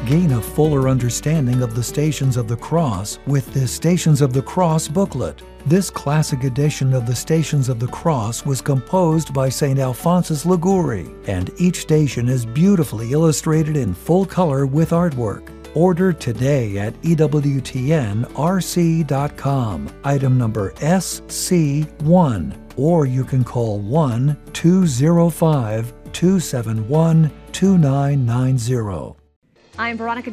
Gain a fuller understanding of the Stations of the Cross with this Stations of the Cross booklet. This classic edition of the Stations of the Cross was composed by St. Alphonsus Liguori, and each station is beautifully illustrated in full color with artwork. Order today at EWTNRC.com, item number SC1, or you can call 1-205-271-2990. I'm Veronica